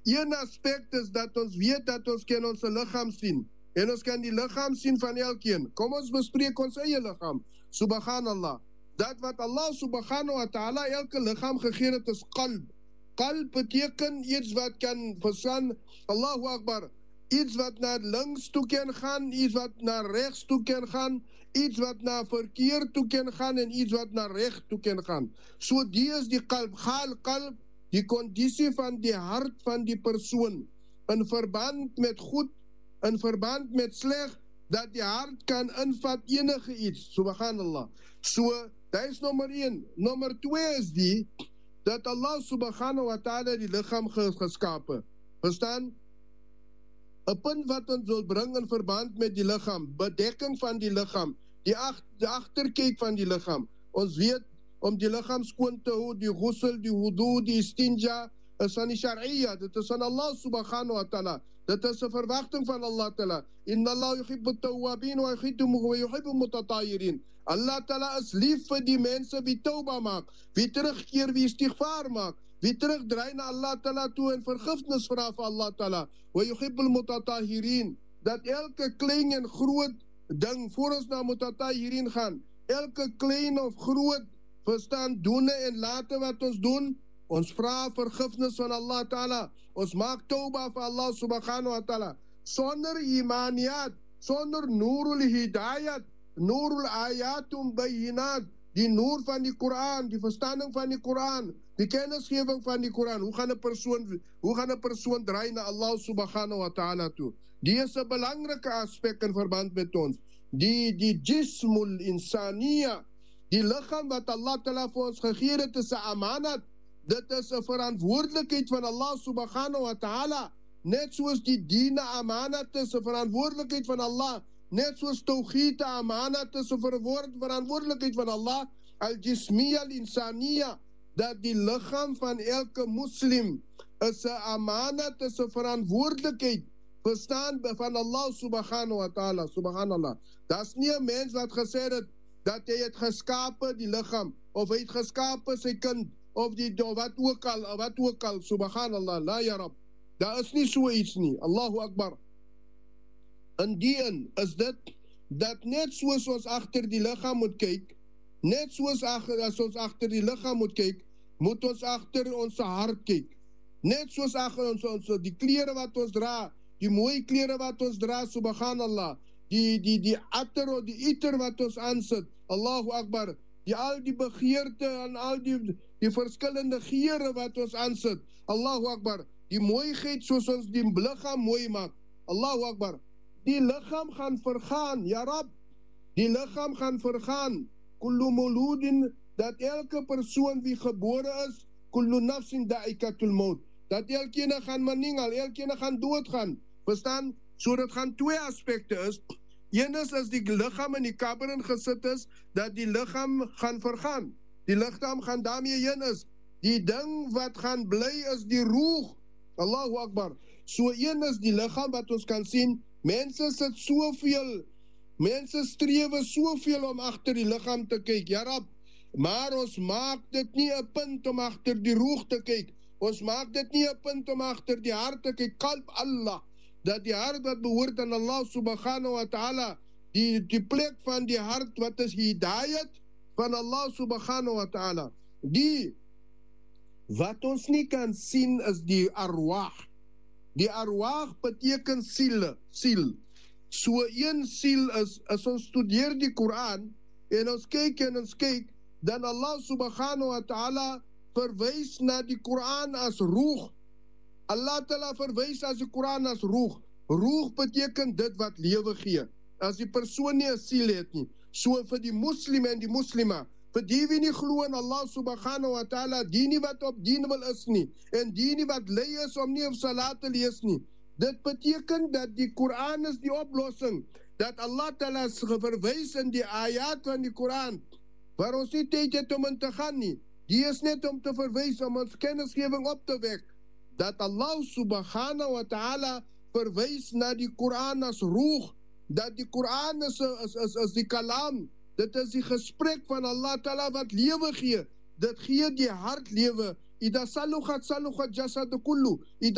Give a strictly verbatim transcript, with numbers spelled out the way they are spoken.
Een aspek is dat ons weet dat ons kan ons liggaam sien. En ons kan die liggaam sien van elkeen. Kom ons bespreek ons eie liggaam. Subhanallah. Dat wat Allah subhanahu wa ta'ala elke liggaam gegee het is qalb. Qalb beteken iets wat kan verstaan, Allahu Akbar, iets wat naar links toe kan gaan, iets wat naar rechts toe kan gaan, iets wat naar verkeer toe kan gaan en iets wat naar recht toe kan gaan. So die is die qalb. Gal qalb, die conditie van die hart van die persoon. In verband met goed, in verband met slecht, dat die hart kan invat enige iets. Subhanallah. So, dat is nummer één. Nummer twee is die, dat Allah subhanahu wa ta'ala die lichaam geskapen. Verstaan? Een punt wat ons wil brengen in verband met die lichaam, bedekking van die lichaam, die, ach, die achterkijk van die lichaam. Ons weet, om die lichaam skoon te hou, die ghusl, die wudu, die istinja, is van die sharia, dit is van Allah subhanahu wa ta'ala. Dit is een verwachting van Allah ta'ala. Inna Allah yuhibbu tawwabin wa yuhibbu mutatahirin. Allah ta'ala is lief vir die mense wie tauba maak, wie terugkeer, wie istighfar maak, wie terugdraai na Allah ta'ala toe en vergifnis vra vir Allah ta'ala. Wa yuhibbu mutatahirin. Dat elke klein en groot ding, voor ons na mutatahirin gaan, elke klein of groot verstaan, doene en late wat ons doen, ons vra vergifnis van Allah ta'ala. Ons maak tauba vir Allah subhanahu wa ta'ala. Sonder imaniyat, sonder nurul hidayat, nurul ayatum bayinat, die noor van die Koran, die verstanding van die Koran, die kennisgeving van die Koran. Hoe gaan 'n persoon, hoe gaan 'n persoon draai na Allah subhanahu wa ta'ala toe? Die is 'n belangrike aspek in verband met ons. Die, die jismul insaniya, die lichaam wat Allah ta'ala vir ons gegee het, is 'n amanat. Dit is 'n verantwoordelikheid van Allah subhanahu wa ta'ala. Net soos die diene amanat is 'n verantwoordelikheid van Allah. Net soos tawhid amanat is 'n verantwoordelikheid van Allah. Al-jismiya al-insaniya, dat die lichaam van elke moslim is 'n amanat, is 'n verantwoordelikheid. Verstaan van Allah subhanahu wa ta'ala. Subhanallah. Dat is nie 'n mens wat gesê het dat hy het geskape die lichaam, of hy het geskape sy kind, of die wat ook al, wat ook al, subhanallah, la ya Rab. Daar is nie so iets nie, Allahu Akbar. In die een is dit, dat net soos ons achter die lichaam moet kyk, net soos as ons achter die lichaam moet kyk, moet ons achter ons hart kyk. Net soos achter ons, ons, die kleren wat ons dra, die mooie kleren wat ons dra, subhanallah, die, die, die atter, die iter wat ons aansit, Allahu Akbar, die al die begeerte en al die, die verskillende geure wat ons aansit, Allahu Akbar, die mooiheid soos ons die lichaam mooi maak, Allahu Akbar, die lichaam gaan vergaan, ja Rab, die lichaam gaan vergaan, kullu muludin, dat elke persoon wie gebore is, kullu nafsin da'ikatul maut, dat elkene gaan maningal, elkene gaan doodgaan, verstaan, so dit gaan twee aspekte is. Een is as die lichaam in die kaber in gesit is, dat die lichaam gaan vergaan. Die lichaam gaan daarmee heen is. Die ding wat gaan bly is die roeg. Allahu Akbar. So een is die lichaam wat ons kan sien. Mense sit soveel, mense strewe soveel om achter die lichaam te kyk. Ja Rab, maar ons maak dit nie 'n punt om achter die roeg te kyk. Ons maak dit nie 'n punt om achter die hart te kyk. Kalb Allah. Dat die hart wat behoort aan Allah subhanahu wa ta'ala, die, die plek van die hart wat is hidayat van Allah subhanahu wa ta'ala, die wat ons nie kan sien is die arwah. Die arwah beteken siele, siel. So een siel is, as ons studeer die Koran en ons kyk en ons kyk, dan Allah subhanahu wa ta'ala verwys na die Koran as roeg. Allah ta'ala verwys as die Koran as roeg. Roeg beteken dit wat lewe gee. As die persoon nie 'n siel het nie. So vir die moslim en die moslima, vir die wie nie glo in Allah subhanahu wa ta'ala, die nie wat op dien wil is nie, en die nie wat lei is om nie op salat te lees nie. Dit beteken dat die Koran is die oplossing. Dat Allah ta'ala is verwys in die ayat van die Koran, waar ons nie tyd het om in te gaan nie. Die is net om te verwys, om ons kennisgeving op te wek. Dat Allah subhanahu wa ta'ala verwys na die Koran as roeg, dat die Koran is, is, is, is die kalam, dit is die gesprek van Allah ta'ala wat lewe gee, dit gee die hart lewe, ida saluchat saluchat jasad kullu, ida